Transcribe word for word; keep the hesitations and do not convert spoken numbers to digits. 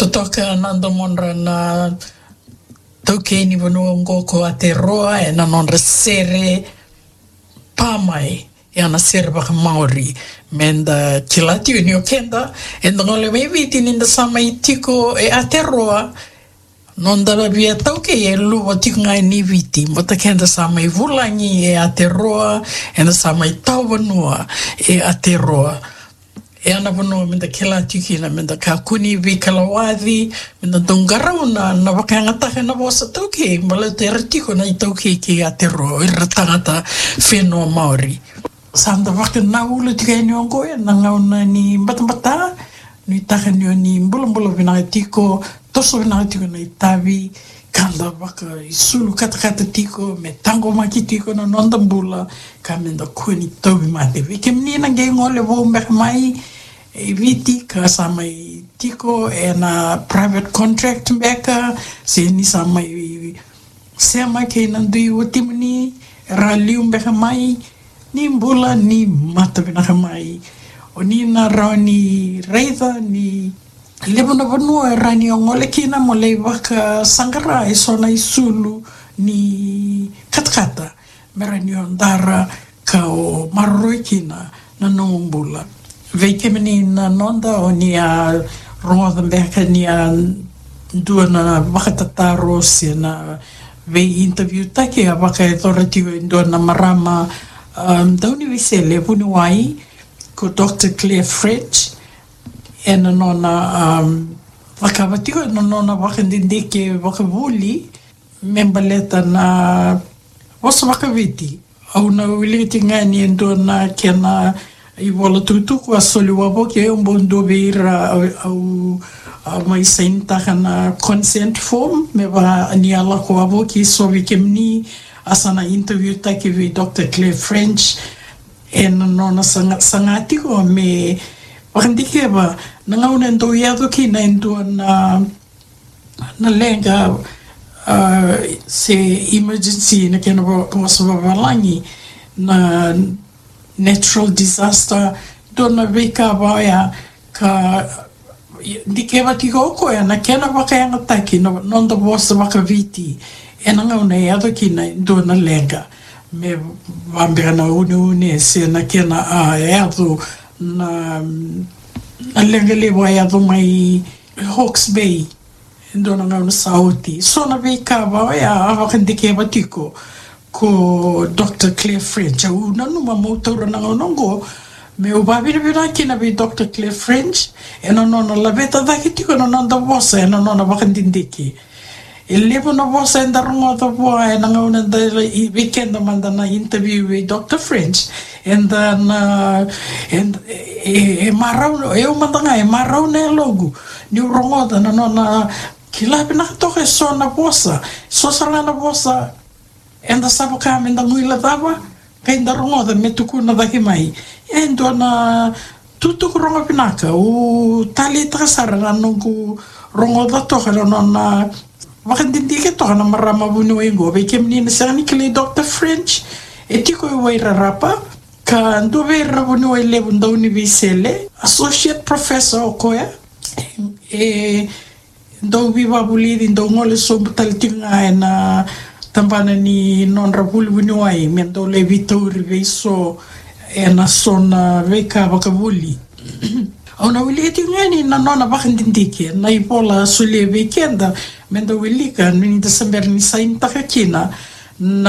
toka nanda monra na tauke ni vanua ngoko Aotearoa e na nonra sere pamai e ana sere baka Maori menda kilati ni o kenda e ngole mai viti ninda samai tiko e Aotearoa nonda via tauke e luwa tiko ngai ni viti mota kenda samai vulangi e Aotearoa e na samai tauvanua e Aotearoa e ana vanua menda kilati kina menda ka kuni vi kalawathi menda dongarau na na wakangata na vosa tauke mala te ratiko na i tauke ki Aotearoa i ratangata whenua Maori sanda waka na ulu tika ni ongo e na ngauna ni mbata-mbata ni taka ni o ni mbula-mbula vinaka tiko toso vinaka tiko na itavi kanda waka i sulu kata-kata tiko me tango maki tiko na nonda mbula ka menda kuni tauvi mate vike mnina nge ngole vau meka mai e viti ka samai tiko e na private contract meka se ni samai sema ke nandui o timuni ra liu meka mai ni mbula ni mata vinaka mai o ni na rao ni reitha ni lebona vanua e rani o ngole kina mo lei waka sangara e sona i sulu ni katakata me rani o ndara ka o maroroi kina na nongumbula veike meni na nonda o ni a rongoda mbeka ni a dua na wakatataro se na vei interview take a waka e thoratigo i dua na marama Um, dauni visele vuni wai ko Doctor Claire French e na nona um, waka watiko na nona waka ndindike waka vuli membaleta na wasa waka viti au na wiliti ngani endo na kena i wala tutuku a soli wabo ke e umbo ndo veira au, au, au mai sainta na consent form me wa ani ala ko wabo ki sovi kemni asana interview take vi Doctor Claire French e na nona sangati ko me wakandike ba nangauna ndo yado ki na ndo na na lenga uh, se emergency na kena wasa wawalangi na natural disaster do na veka waya ka dike wati ko ya na kena wakayanga taki no nonda wasa wakaviti e na ngauna e ato ki na do na lenga me wambira na une une se na kena a e ato na na lenga lewa e ato mai Hawke's Bay do na ngauna sauti so na veka waya a wakandike watiko ko Doctor Claire French au na numa motora na ngongo me o babira bira kina be Doctor Claire French e no no la veta da kitiko no no da vosa e no no na wakandindiki e levo na vosa e ndarongo da voa e na ngona da weekend manda na interview with Doctor French and then uh, and e, e marau e o manda nga e marau ne logo ni rongo da no na kila bina toke so na vosa so sala na vosa enda sapo ka menda muila dava ka inda rongo da metuku na daki mai endo na tutu rongo pinaka o tali trasara na nungu rongo da toka no na wakandindike toka na marama bunu ingo be kemni na sani kile Doctor French e tiko e waira rapa ka ndo vera bunu e levu nda univisele associate professor o koya e ndo viva bulidi ndo ngole so taltinga e na tampana ni non rapuli winiwai mendo le vitori veiso e na sona veka vakavuli ona wiliti ngani na nona vakandindike na ipola sule weekenda mendo wilika ni December ni sain takakina na